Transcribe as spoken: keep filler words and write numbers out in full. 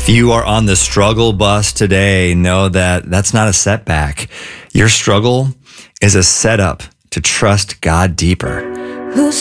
If you are on the struggle bus today, know that that's not a setback. Your struggle is a setup to trust God deeper.